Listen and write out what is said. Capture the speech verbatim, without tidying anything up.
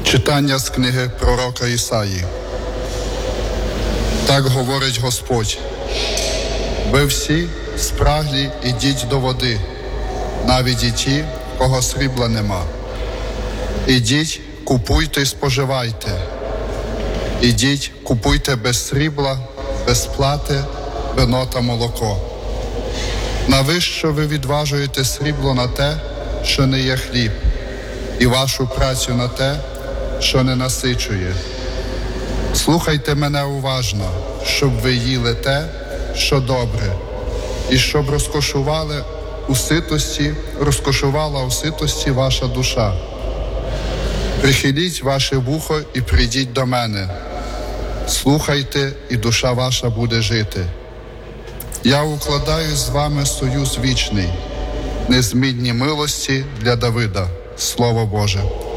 Читання з книги пророка Ісаї. Так говорить Господь: ви всі спраглі, ідіть до води, навіть і ті, в кого срібла нема. Ідіть, купуйте і споживайте. Ідіть, купуйте без срібла, без плати, вино та молоко. Навіщо ви відважуєте срібло на те, що не є хліб, і вашу працю на те, що не насичує? Слухайте мене уважно, щоб ви їли те, що добре, і щоб розкошували у ситості, розкошувала у ситості ваша душа. Прихиліть ваше вухо і прийдіть до мене. Слухайте, і душа ваша буде жити. Я укладаю з вами союз вічний, незмінні милості для Давида. Слово Боже.